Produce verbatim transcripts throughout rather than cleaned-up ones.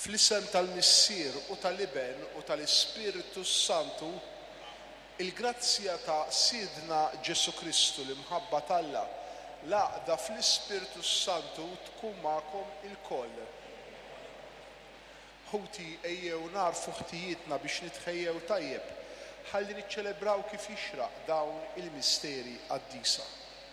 Fl-isem tal-Missier u tal-Iben u tal-Ispiritu Santu, il-grazzja ta' Sidna Ġesu Kristu l-imħabba tal-Alla, l-għaqda fl-Ispiritu Santu tkun magħkom il-koll. Ħuti ejjew narfu ħtijietna biex nitħejjew tajjeb, ħalli niċċelebraw kif jixraq dawn il-misteri qaddisa.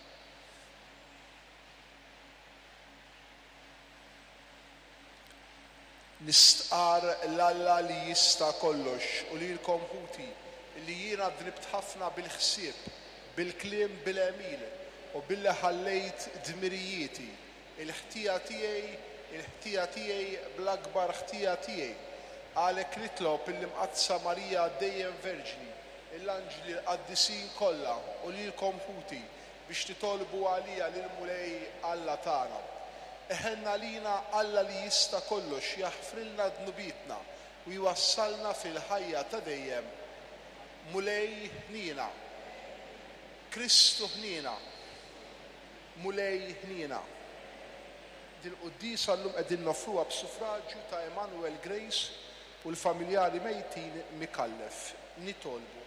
Nistqar l-Alla li jista' kollox u lilkom ħuti li jiena dribt ħafna bil-ħsieb, bil-kliem bil-għemil u billi ħallejt dmirijieti, il-ħtija tiegħi, il-ħtija tiegħi bl-akbar ħtija tiegħi. Għalhekk nitlob il-Imqaddsa Marija dejjem Verġni, l-anġli l-qaddisin kollha u lilkom ħuti biex titolbu għalija lil Mulej Alla tagħna. Eħenna lina Alla li jista' kollox jaħfrilna dnubietna u jwassalna fil-ħajja ta' dejjem. Mulej ħnina, Kristu ħnina, Mulej ħnina. Din qudiesa llum qegħdin nofruha b'suffraġġju ta' Emmanuel Grace u l-familjari mejtin mikallef. Nitolbu.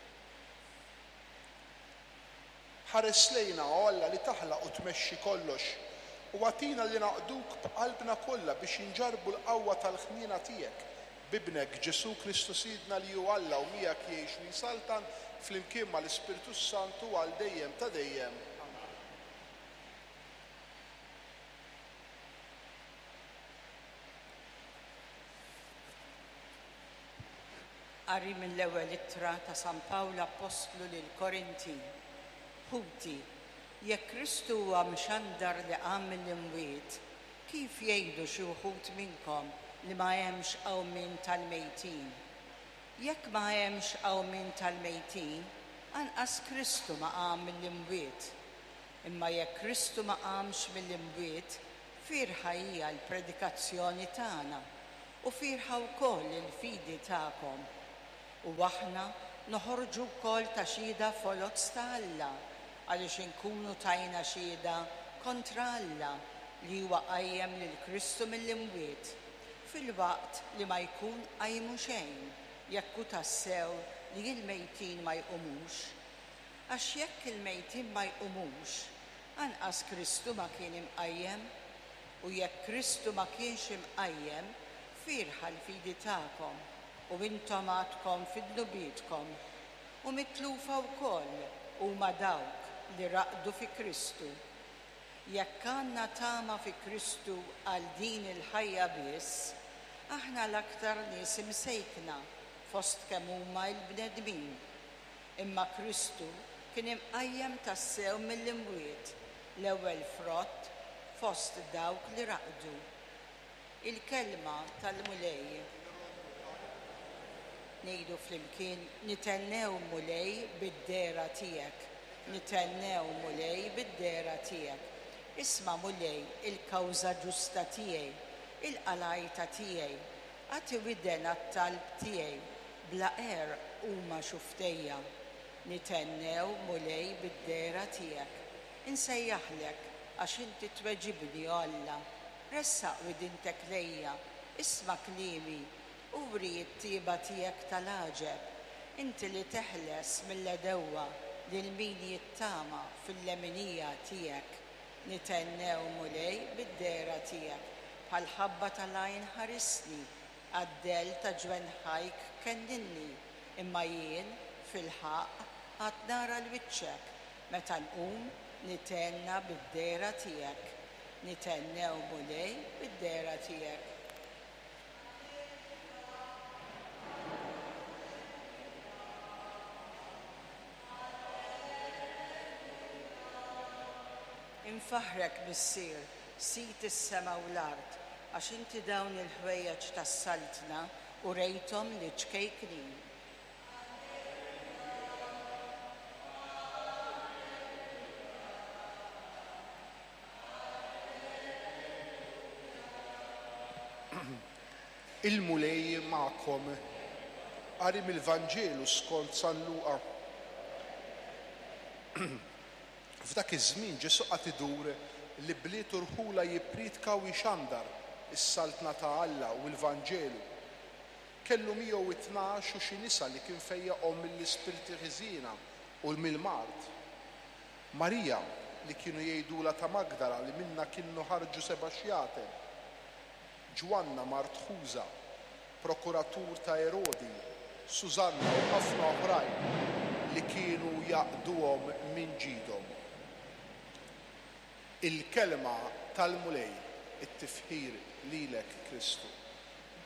Ħares lejna u Alla li taħlaq u tmexxi kollox u għatina li naqduk b'qalbna kollha biex inġarbu l-qawwa tal-ħnina tiegħek bibnek Ġesu Kristu Sidna li hu Alla u miegħek jgħix li saltan flimkien mal-Ispiritu Santu għal dejjem ta' dejjem. Qari mill-ewwel ittra ta' San Pawl Apostlu lil Korinti. Ħuti, jekk Kristu huwa mxandar li qam mill-imwiet, kif jgħidu xi wħud minnkom li ma hemmx qawmin tal-mejtin? Jekk ma hemmx qawmin tal-mejtin, anqas Kristu ma qam mill-imwiet. Imma jekk Kristu ma qamx mill-imwiet, firħa hija l-predikazzjoni tagħna u firħa wkoll il-fidi tagħkom. U aħna noħorġu wkoll ta' xhieda foloz ta' Alla għaliex inkunu tajna xhieda kontra Alla li huwa qajjem lil Kristu mill-imwiet fil-waqt li ma jkun qajmu xejn jekk hu tassew li l-mejtin ma jqumux. Għax jekk il-mejtin ma jqumux, anqas Kristu ma kien imqajjem u jekk Kristu ma kienx imqajjem, firħa l-fidi tagħkom u intom għadkom fid-dnubietkom u mitlufa wkoll huma dawk li raqdu fi Kristu. Jekk għandna tama fi Kristu għal din il-ħajja biss, aħna l-aktar nies imsejkna fost kemm huma l-bnedmin. Imma Kristu kien imqajjem tassew mill-imwiet l-ewwel frott fost dawk li raqdu. Il-kelma tal-Mulej. Ngħidu flimkien nitennew Mulej bid-dera tiegħek. Nitennew Mulej bid-dera tiegħek. Isma' Mulej il-kawża ġusta tiegħi, il-qalajta tiegħi, għati widen għat-talb tiegħi, bla qer huma xuftejja. Nitennew Mulej bid-dera tiegħek. Insejjaħlek għax inti tweġibni Alla. Ressaq widintek lejja, isma' kliemi, uri t-tieba tiegħek tal-għaġeb. Inti li teħles mill-edewwa lil min jittama fil-leminija tiegħek. Nitennew Mulej bid-dera tiegħek. Bħal ħabba tal-għajn ħarisni, għaddel ta' ġwenħajk kenninni, imma jien fil-ħaq għad nara l-wiċċek meta nqum nitenna bid-dera tiegħek. Nitennew Mulej bid-dera tiegħek. Infaħrek Missier, sit is-sema u l-art, għax inti dawn il-ħwejjeġ tas-saltna u rejthom li ċkejknin. Il-Mulej magħkom. Qari mill-Vanġelu skont San Luqa. F'dak iż-żmien Ġesu qatt idur li bliet urħula jippridka u jxandar is-saltna ta' Alla u l-Vanġelu. Kellu miegħu u tnax u xi nisa li kien fejjaqhom mill-ispirti ħiżina u mill-mart. Marija li kienu jgħidula ta' Magdala li minnha kienu ħarġu seba' xjaten. Ġwanna Martħuża, prokuratur ta' Erodi, Sużanna u ħafna oħrajn li kienu jaqduhom minn ġidhom. Il-kelma tal-mulej, it-tifħir lilek Kristu.